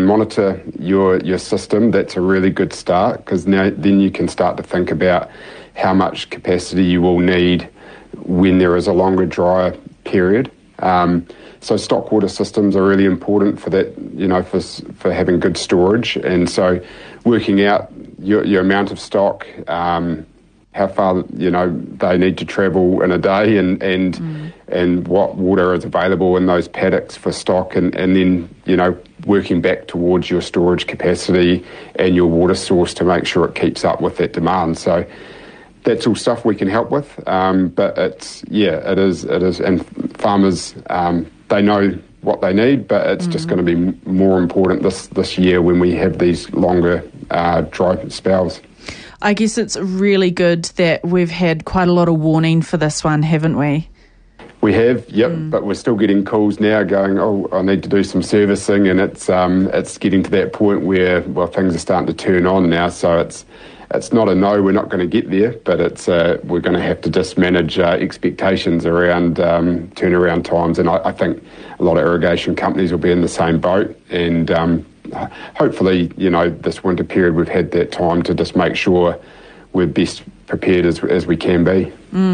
monitor your system, that's a really good start, because then you can start to think about how much capacity you will need when there is a longer drier period. So stock water systems are really important for that, for having good storage. And so working out your amount of stock, how far they need to travel in a day, and what water is available in those paddocks for stock, and then working back towards your storage capacity and your water source to make sure it keeps up with that demand. So that's all stuff we can help with, but it is, and farmers, they know what they need, but it's just going to be more important this year when we have these longer dry spells. I guess it's really good that we've had quite a lot of warning for this one, haven't we? We have, yep, but we're still getting calls now going, I need to do some servicing, and it's getting to that point where, things are starting to turn on now, so it's not a no, we're not going to get there, but it's we're going to have to just manage expectations around turnaround times, and I think a lot of irrigation companies will be in the same boat, and hopefully, this winter period we've had that time to just make sure we're best prepared as we can be.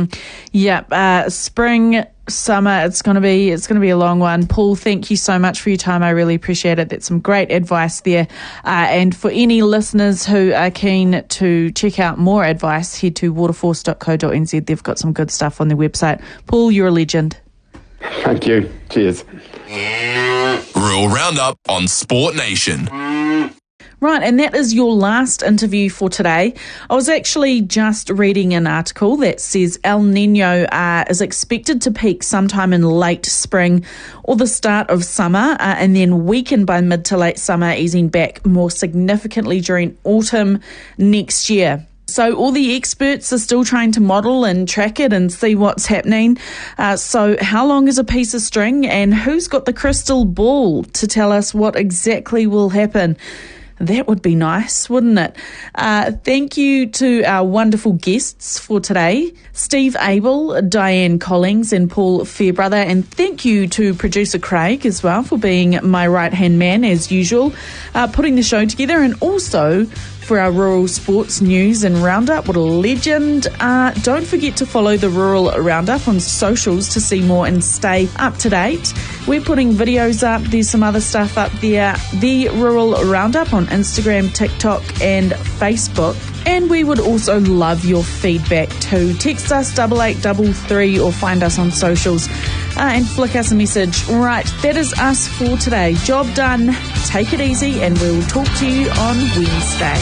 Spring, summer, it's going to be a long one. Paul, thank you so much for your time. I really appreciate it. That's some great advice there. And for any listeners who are keen to check out more advice, head to waterforce.co.nz. They've got some good stuff on their website. Paul, you're a legend. Thank you. Cheers. Rural Roundup on Sport Nation. Right, and that is your last interview for today. I was actually just reading an article that says El Nino is expected to peak sometime in late spring or the start of summer, and then weaken by mid to late summer, easing back more significantly during autumn next year. So all the experts are still trying to model and track it and see what's happening. So how long is a piece of string, and who's got the crystal ball to tell us what exactly will happen? That would be nice, wouldn't it? Thank you to our wonderful guests for today, Steve Abel, Diane Collings and Paul Fairbrother. And thank you to producer Craig as well for being my right-hand man as usual, putting the show together, and also for our rural sports news and roundup. What a legend. Don't forget to follow the Rural Roundup on socials to see more and stay up to date. We're putting videos up. There's some other stuff up there. The Rural Roundup on Instagram, TikTok and Facebook. And we would also love your feedback too. Text us 8833 or find us on socials and flick us a message. Right, that is us for today. Job done. Take it easy, and we'll talk to you on Wednesday.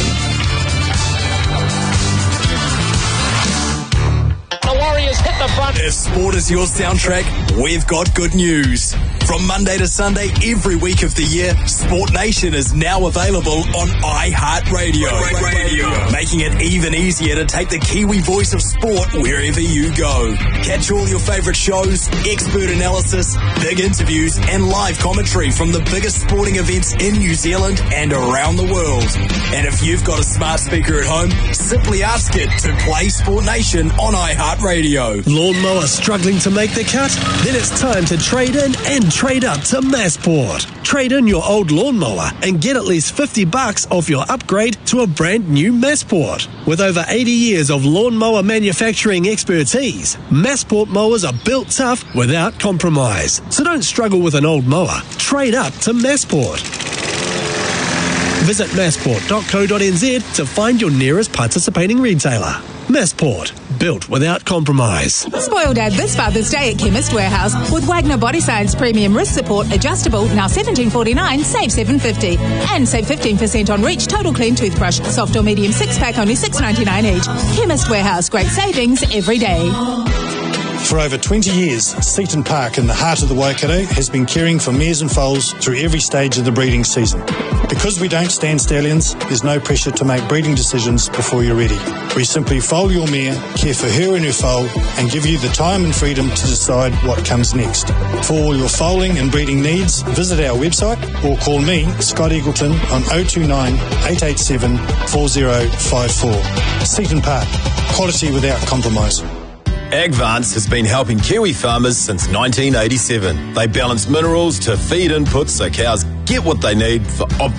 The Warriors hit the front. If sport is your soundtrack, we've got good news. From Monday to Sunday, every week of the year, Sport Nation is now available on iHeartRadio. Making it even easier to take the Kiwi voice of sport wherever you go. Catch all your favourite shows, expert analysis, big interviews and live commentary from the biggest sporting events in New Zealand and around the world. And if you've got a smart speaker at home, simply ask it to play Sport Nation on iHeartRadio. Lawnmower struggling to make the cut? Then it's time to trade in and trade up to Massport. Trade in your old lawnmower and get at least $50 off your upgrade to a brand new Massport. With over 80 years of lawnmower manufacturing expertise, Massport mowers are built tough without compromise. So don't struggle with an old mower. Trade up to Massport. Visit massport.co.nz to find your nearest participating retailer. Massport, built without compromise. Spoil Dad this Father's Day at Chemist Warehouse with Wagner Body Science Premium Wrist Support Adjustable, now $17.49, save $7.50. And save 15% on Reach Total Clean Toothbrush, soft or medium 6-pack, only $6.99 each. Chemist Warehouse, great savings every day. For over 20 years, Seaton Park in the heart of the Waikato has been caring for mares and foals through every stage of the breeding season. Because we don't stand stallions, there's no pressure to make breeding decisions before you're ready. We simply foal your mare, care for her and her foal, and give you the time and freedom to decide what comes next. For all your foaling and breeding needs, visit our website or call me, Scott Eagleton, on 029 887 4054. Seaton Park, quality without compromise. Agvance has been helping Kiwi farmers since 1987. They balance minerals to feed inputs so cows get what they need for optimal